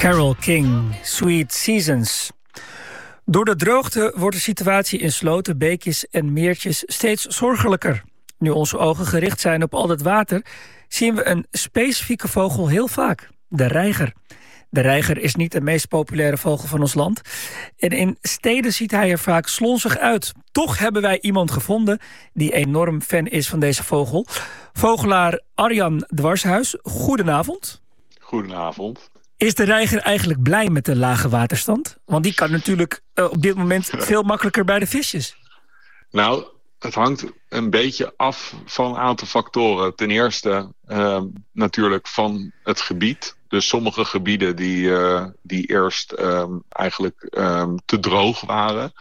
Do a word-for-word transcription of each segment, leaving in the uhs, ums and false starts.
Carole King, Sweet Seasons. Door de droogte wordt de situatie in sloten, beekjes en meertjes steeds zorgelijker. Nu onze ogen gericht zijn op al dat water, zien we een specifieke vogel heel vaak: de reiger. De reiger is niet de meest populaire vogel van ons land. En in steden ziet hij er vaak slonzig uit. Toch hebben wij iemand gevonden die enorm fan is van deze vogel. Vogelaar Arjan Dwarshuis, goedenavond. Goedenavond. Is de reiger eigenlijk blij met de lage waterstand? Want die kan natuurlijk uh, op dit moment veel makkelijker bij de visjes. Nou, het hangt een beetje af van een aantal factoren. Ten eerste uh, natuurlijk van het gebied. Dus sommige gebieden die, uh, die eerst um, eigenlijk um, te droog waren,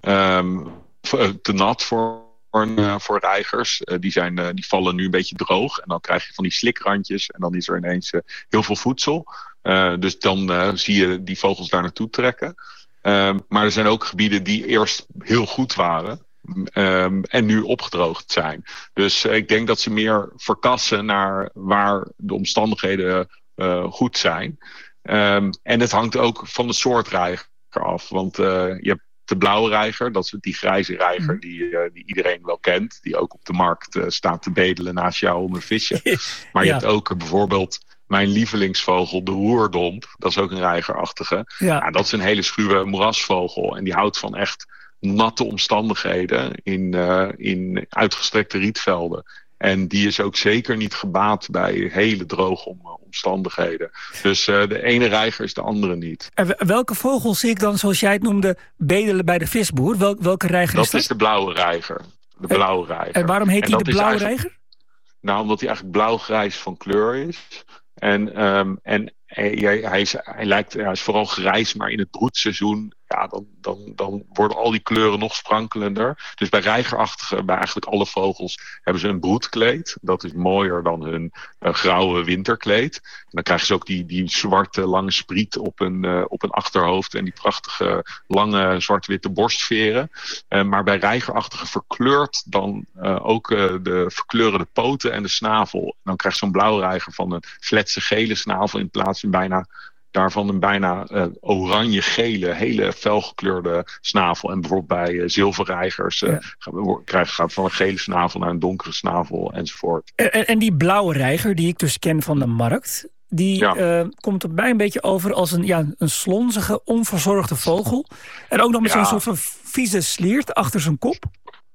um, te nat voor, uh, voor reigers. Uh, die, zijn, uh, die vallen nu een beetje droog. En dan krijg je van die slikrandjes en dan is er ineens uh, heel veel voedsel. Uh, dus dan uh, zie je die vogels daar naartoe trekken. Um, maar er zijn ook gebieden die eerst heel goed waren. Um, en nu opgedroogd zijn. Dus uh, ik denk dat ze meer verkassen naar waar de omstandigheden uh, goed zijn. Um, en het hangt ook van de soort reiger af. Want uh, je hebt de blauwe reiger, dat is die grijze reiger die, uh, die iedereen wel kent. Die ook op de markt uh, staat te bedelen naast jou om een visje. Maar je ja. hebt ook uh, bijvoorbeeld mijn lievelingsvogel, de roerdomp. Dat is ook een reigerachtige. Ja. Ja, dat is een hele schuwe moerasvogel. En die houdt van echt natte omstandigheden in, uh, in uitgestrekte rietvelden. En die is ook zeker niet gebaat bij hele droge om, omstandigheden. Dus uh, de ene reiger is de andere niet. En welke vogel zie ik dan, zoals jij het noemde, bedelen bij de visboer? Wel, welke reiger dat is dat? Dat is de blauwe reiger. De blauwe reiger. En waarom heet hij de blauwe reiger? Nou, omdat hij eigenlijk blauw-grijs van kleur is. En, um, en hij, hij, is, hij, lijkt, hij is vooral grijs, maar in het broedseizoen ja, dan, dan, dan worden al die kleuren nog sprankelender. Dus bij reigerachtige, bij eigenlijk alle vogels, hebben ze een broedkleed. Dat is mooier dan hun uh, grauwe winterkleed. En dan krijgen ze ook die, die zwarte lange spriet op een, uh, op een achterhoofd en die prachtige lange zwart-witte borstveren. Uh, maar bij reigerachtige verkleurt dan uh, ook uh, de verkleurende poten en de snavel. En dan krijgt zo'n blauwe reiger van een fletse gele snavel in plaats van bijna daarvan een bijna uh, oranje-gele, hele felgekleurde snavel. En bijvoorbeeld bij uh, zilverreigers uh, ja. krijgen gaat van een gele snavel naar een donkere snavel enzovoort. En, en die blauwe reiger, die ik dus ken van de markt, die ja. uh, komt er bij een beetje over als een, ja, een slonzige, onverzorgde vogel. En ook nog met ja. zo'n soort van vieze sliert achter zijn kop.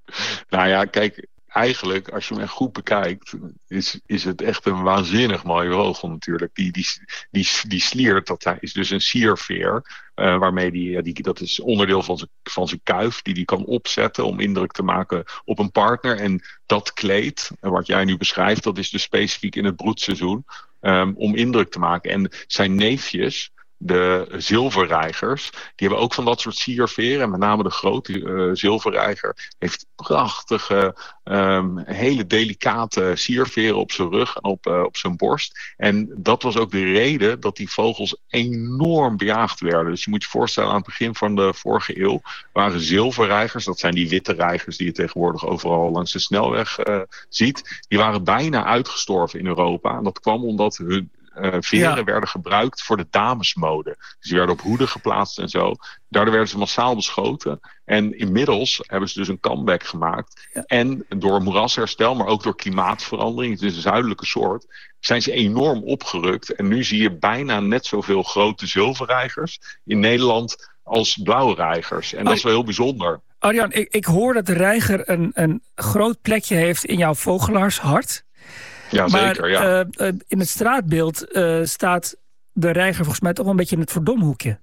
Nou ja, kijk, eigenlijk, als je hem echt goed bekijkt, is, is het echt een waanzinnig mooie vogel natuurlijk. Die, die, die, die sliert, dat is dus een sierveer, uh, waarmee die, die, dat is onderdeel van zijn, van zijn kuif, die die kan opzetten om indruk te maken op een partner. En dat kleed, wat jij nu beschrijft, dat is dus specifiek in het broedseizoen, um, om indruk te maken. En zijn neefjes, de zilverreigers, die hebben ook van dat soort sierveren. En met name de grote uh, zilverreiger heeft prachtige, um, hele delicate sierveren op zijn rug en op, uh, op zijn borst. En dat was ook de reden dat die vogels enorm bejaagd werden. Dus je moet je voorstellen, aan het begin van de vorige eeuw waren zilverreigers, dat zijn die witte reigers die je tegenwoordig overal langs de snelweg uh, ziet, die waren bijna uitgestorven in Europa. En dat kwam omdat hun Uh, veren ja. werden gebruikt voor de damesmode. Dus die werden op hoeden geplaatst en zo. Daardoor werden ze massaal beschoten. En inmiddels hebben ze dus een comeback gemaakt. Ja. En door moerasherstel, maar ook door klimaatverandering, het is een zuidelijke soort, zijn ze enorm opgerukt. En nu zie je bijna net zoveel grote zilverreigers in Nederland als blauwe reigers. En dat is wel heel bijzonder. Arjan, ik, ik hoor dat de reiger een, een groot plekje heeft in jouw vogelaarshart. Ja, maar zeker, ja. Uh, in het straatbeeld uh, staat de reiger volgens mij toch wel een beetje in het verdomhoekje.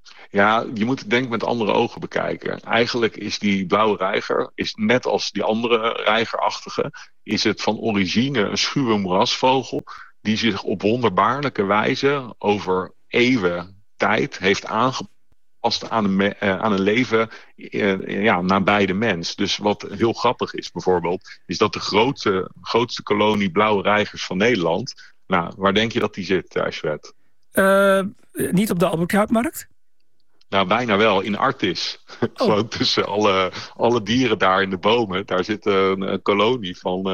Ja, je moet het denk ik met andere ogen bekijken. Eigenlijk is die blauwe reiger, is net als die andere reigerachtige, is het van origine een schuwe moerasvogel die zich op wonderbaarlijke wijze over eeuwen tijd heeft aangepast aan een, uh, aan een leven uh, ja, nabij de mens. Dus wat heel grappig is bijvoorbeeld, is dat de grootste, grootste kolonie blauwe reigers van Nederland, nou, waar denk je dat die zit, Ashwet? Uh, niet op de Albert-Kuipmarkt? Nou, bijna wel, in Artis. Oh. Gewoon tussen alle, alle dieren daar in de bomen. Daar zit een, een kolonie van uh,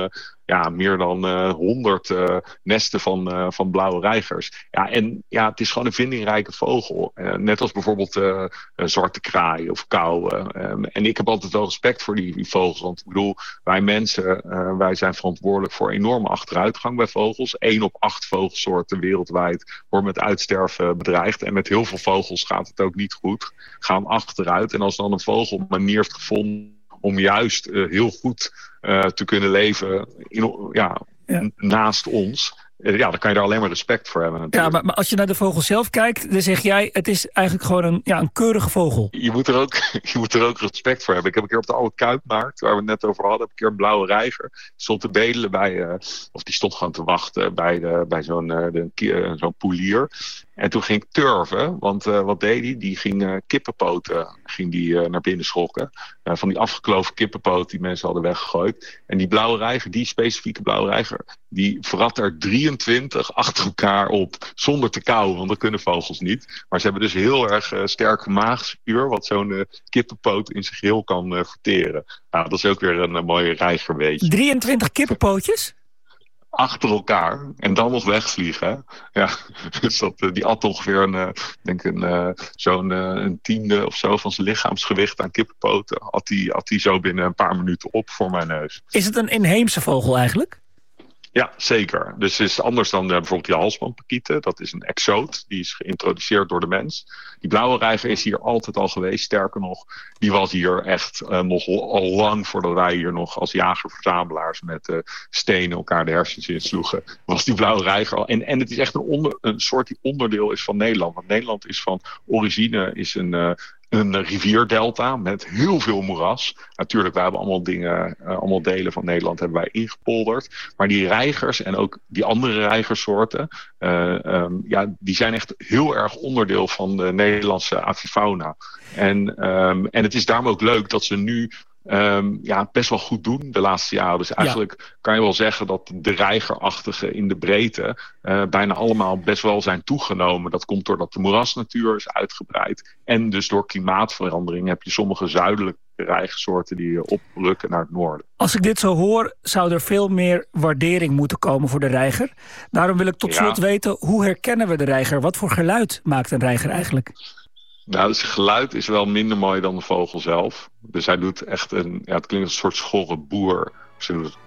ja, meer dan honderd uh, uh, nesten van, uh, van blauwe reigers. Ja, en ja, het is gewoon een vindingrijke vogel. Uh, net als bijvoorbeeld uh, een zwarte kraai of kauwen. Um, en ik heb altijd wel respect voor die, die vogels. Want ik bedoel, wij mensen, uh, wij zijn verantwoordelijk voor enorme achteruitgang bij vogels. Eén op acht vogelsoorten wereldwijd wordt met uitsterven bedreigd. En met heel veel vogels gaat het ook niet goed. Gaan achteruit. En als dan een vogel een manier heeft gevonden om juist uh, heel goed uh, te kunnen leven in, ja, ja. naast ons. Uh, ja, dan kan je daar alleen maar respect voor hebben natuurlijk. Ja, maar, maar als je naar de vogel zelf kijkt, dan zeg jij, het is eigenlijk gewoon een, ja, een keurige vogel. Je moet, er ook, je moet er ook respect voor hebben. Ik heb een keer op de Oude Kuipmarkt, waar we het net over hadden, heb ik een keer een blauwe reiger. Die stond te bedelen bij, uh, of die stond gewoon te wachten bij, de, bij zo'n, uh, de, uh, zo'n poelier. En toen ging ik turven, want uh, wat deed hij? Die ging uh, kippenpoten ging die, uh, naar binnen schokken. Uh, van die afgekloven kippenpoot die mensen hadden weggegooid. En die blauwe reiger, die specifieke blauwe reiger, die vrat er drieëntwintig achter elkaar op. Zonder te kauwen, want dat kunnen vogels niet. Maar ze hebben dus heel erg uh, sterke maagzuur, wat zo'n uh, kippenpoot in zijn geheel kan uh, verteren. Nou, dat is ook weer een uh, mooie reigerweetje. drieëntwintig kippenpootjes? Achter elkaar en dan nog wegvliegen. Hè? Ja, dus dat, die at ongeveer een, uh, denk een, uh, zo'n uh, een tiende of zo van zijn lichaamsgewicht aan kippenpoten. Had die, had die zo binnen een paar minuten op voor mijn neus. Is het een inheemse vogel eigenlijk? Ja, zeker. Dus het is anders dan uh, bijvoorbeeld die halsbandparkieten. Dat is een exoot. Die is geïntroduceerd door de mens. Die blauwe reiger is hier altijd al geweest. Sterker nog, die was hier echt uh, nog al lang voordat wij hier nog als jager-verzamelaars met uh, stenen elkaar de hersens insloegen. Was die blauwe reiger al. En, en het is echt een, onder, een soort die onderdeel is van Nederland. Want Nederland is van origine is een... Uh, Een rivierdelta met heel veel moeras. Natuurlijk, wij hebben allemaal dingen, uh, allemaal delen van Nederland hebben wij ingepolderd. Maar die reigers en ook die andere reigersoorten, uh, um, ja, die zijn echt heel erg onderdeel van de Nederlandse avifauna. En, um, en het is daarom ook leuk dat ze nu Um, ja, best wel goed doen de laatste jaren. Dus eigenlijk ja. kan je wel zeggen dat de reigerachtigen in de breedte uh, bijna allemaal best wel zijn toegenomen. Dat komt doordat de moerasnatuur is uitgebreid. En dus door klimaatverandering heb je sommige zuidelijke reigersoorten die oprukken naar het noorden. Als ik dit zo hoor, zou er veel meer waardering moeten komen voor de reiger. Daarom wil ik tot slot ja. weten, hoe herkennen we de reiger? Wat voor geluid maakt een reiger eigenlijk? Nou, het geluid is wel minder mooi dan de vogel zelf. Dus hij doet echt een... Ja, het klinkt als een soort schorre boer. Dus hij doet het...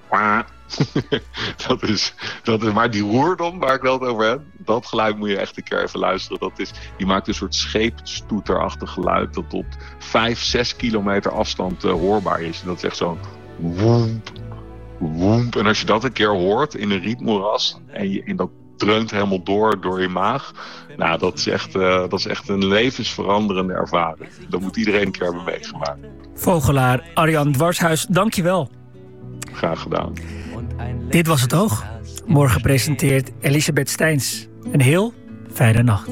dat, is, dat is... Maar die roerdom waar ik wel het over heb... Dat geluid moet je echt een keer even luisteren. Dat is, die maakt een soort scheepstoeterachtig geluid... dat op vijf, zes kilometer afstand uh, hoorbaar is. En dat is echt zo'n... woemp, woemp. En als je dat een keer hoort in een rietmoeras... en je in dat dreunt helemaal door, door je maag. Nou, dat is echt, uh, dat is echt een levensveranderende ervaring. Dat moet iedereen een keer hebben meegemaakt. Vogelaar Arjan Dwarshuis, dank je wel. Graag gedaan. Dit was Het Oog. Morgen presenteert Elisabeth Steins. Een heel fijne nacht.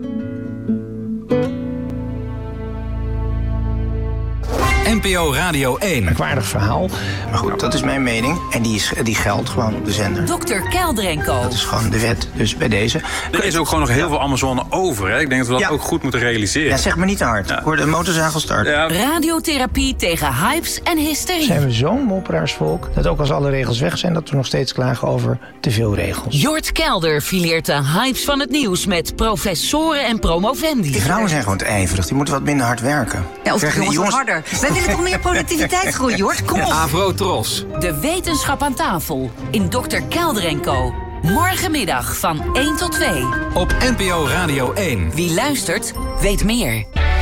N P O Radio één. Merkwaardig verhaal. Maar goed, dat is mijn mening. En die, is, die geldt gewoon op de zender. dokter Kelder en Co. Dat is gewoon de wet, dus bij deze. Er is ook gewoon nog heel veel Amazone over. Hè? Ik denk dat we dat ja. ook goed moeten realiseren. Ja, zeg maar niet te hard. Ja. Ik hoor de motorzagel starten. Ja. Radiotherapie tegen hypes en hysterie. Zijn we zo'n mopperaarsvolk dat ook als alle regels weg zijn... dat we nog steeds klagen over te veel regels. Jort Kelder fileert de hypes van het nieuws met professoren en promovendi. Die vrouwen zijn gewoon te ijverig. Die moeten wat minder hard werken. Ja, of jongens, jongens wat harder. Wij willen toch meer productiviteit groeien, Jort? Kom op. Avro-Tros. De wetenschap aan tafel in dokter Kelder en Co. Morgenmiddag van één tot twee. Op N P O Radio één. Wie luistert, weet meer.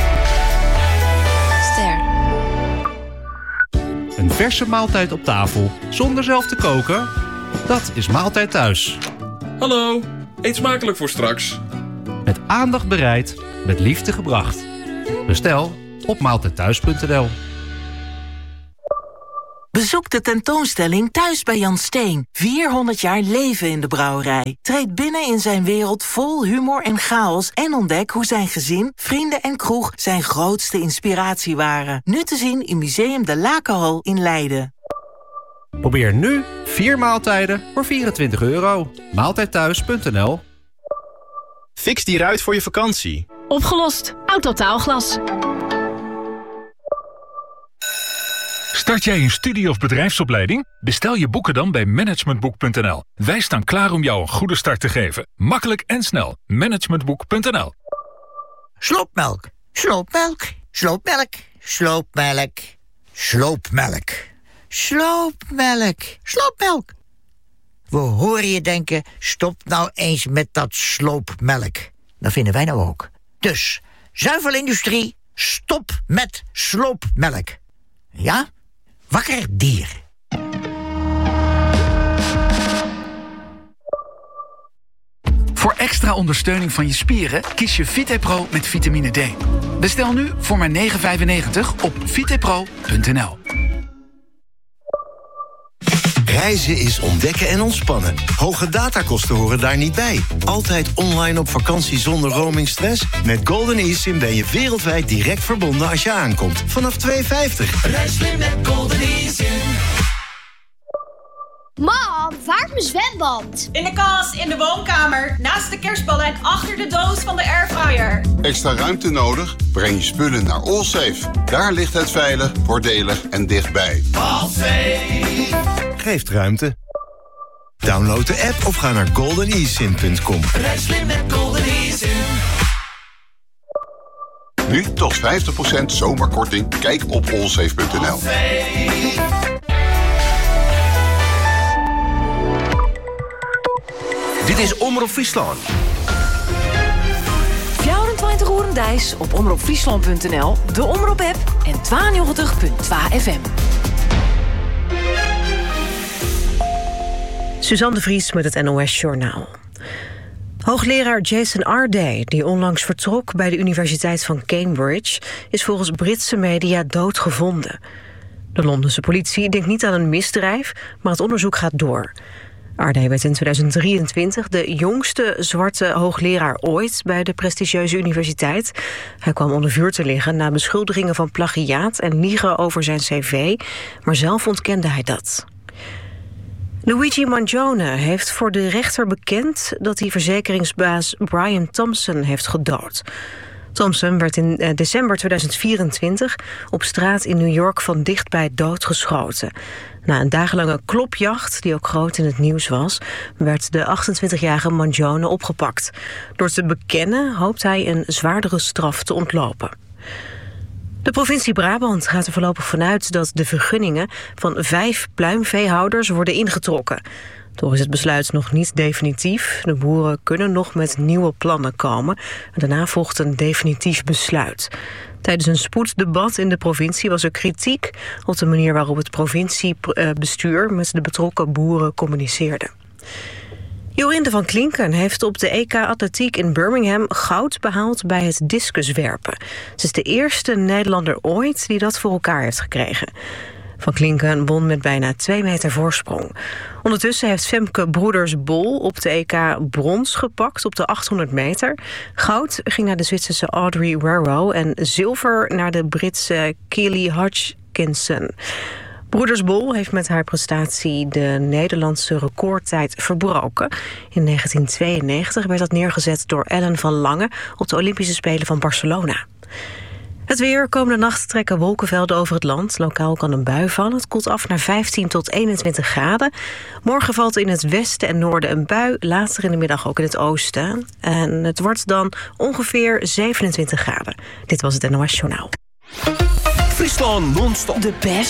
Ster. Een verse maaltijd op tafel, zonder zelf te koken? Dat is Maaltijd Thuis. Hallo, eet smakelijk voor straks. Met aandacht bereid, met liefde gebracht. Bestel op maaltijdthuis punt n l. Bezoek de tentoonstelling Thuis bij Jan Steen. vierhonderd jaar leven in de brouwerij. Treed binnen in zijn wereld vol humor en chaos... en ontdek hoe zijn gezin, vrienden en kroeg zijn grootste inspiratie waren. Nu te zien in Museum de Lakenhal in Leiden. Probeer nu vier maaltijden voor vierentwintig euro. maaltijdthuis punt n l. Fix die ruit voor je vakantie. Opgelost. Autotaalglas. Start jij een studie- of bedrijfsopleiding? Bestel je boeken dan bij managementboek punt n l. Wij staan klaar om jou een goede start te geven. Makkelijk en snel. managementboek punt n l. Sloopmelk, sloopmelk, sloopmelk, sloopmelk, sloopmelk, sloopmelk, sloopmelk. We horen je denken, stop nou eens met dat sloopmelk. Dat vinden wij nou ook. Dus, zuivelindustrie, stop met sloopmelk. Ja? Wakker dier. Voor extra ondersteuning van je spieren kies je VitePro met vitamine D. Bestel nu voor maar negen vijfennegentig op vitepro punt n l. Reizen is ontdekken en ontspannen. Hoge datakosten horen daar niet bij. Altijd online op vakantie zonder roamingstress? Met Golden eSIM ben je wereldwijd direct verbonden als je aankomt. Vanaf twee vijftig. Reis slim met Golden eSIM. Mam, waar is mijn zwembad? In de kast, in de woonkamer, naast de kerstballen en achter de doos van de airfryer. Extra ruimte nodig? Breng je spullen naar Allsafe. Daar ligt het veilig, voordelig en dichtbij. Allsafe geeft ruimte. Download de app of ga naar golden e sim punt com. Reis slim met Golden eSIM. Nu tot vijftig procent zomerkorting. Kijk op allsafe punt n l. Dit is Omroep Friesland. vierentwintig uur Dijs op omroep friesland punt n l, de Omroep-app en tweeënnegentig punt twee F M. Suzanne de Vries met het N O S-journaal. Hoogleraar Jason Arday, die onlangs vertrok bij de Universiteit van Cambridge, is volgens Britse media doodgevonden. De Londense politie denkt niet aan een misdrijf, maar het onderzoek gaat door. Arday werd in tweeduizend drieëntwintig de jongste zwarte hoogleraar ooit bij de prestigieuze universiteit. Hij kwam onder vuur te liggen na beschuldigingen van plagiaat en liegen over zijn cv, maar zelf ontkende hij dat. Luigi Mangione heeft voor de rechter bekend dat hij verzekeringsbaas Brian Thompson heeft gedood. Thompson werd in december tweeduizend vierentwintig op straat in New York van dichtbij doodgeschoten. Na een dagenlange klopjacht, die ook groot in het nieuws was, werd de achtentwintigjarige Mangione opgepakt. Door te bekennen hoopt hij een zwaardere straf te ontlopen. De provincie Brabant gaat er voorlopig vanuit dat de vergunningen van vijf pluimveehouders worden ingetrokken. Toch is het besluit nog niet definitief. De boeren kunnen nog met nieuwe plannen komen. Daarna volgt een definitief besluit. Tijdens een spoeddebat in de provincie was er kritiek op de manier waarop het provinciebestuur met de betrokken boeren communiceerde. Jorinde van Klinken heeft op de E K Atletiek in Birmingham goud behaald bij het discuswerpen. Ze is de eerste Nederlander ooit die dat voor elkaar heeft gekregen. Van Klinken won met bijna twee meter voorsprong. Ondertussen heeft Femke Broeders-Bol op de E K brons gepakt op de achthonderd meter. Goud ging naar de Zwitserse Audrey Werrow en zilver naar de Britse Keely Hodgkinson. Broeders-Bol heeft met haar prestatie de Nederlandse recordtijd verbroken. In negentien tweeënnegentig werd dat neergezet door Ellen van Lange op de Olympische Spelen van Barcelona. Het weer. Komende nacht trekken wolkenvelden over het land. Lokaal kan een bui vallen. Het koelt af naar vijftien tot eenentwintig graden. Morgen valt in het westen en noorden een bui. Later in de middag ook in het oosten. En het wordt dan ongeveer zevenentwintig graden. Dit was het N O S Journaal. Friesland non-stop. De best.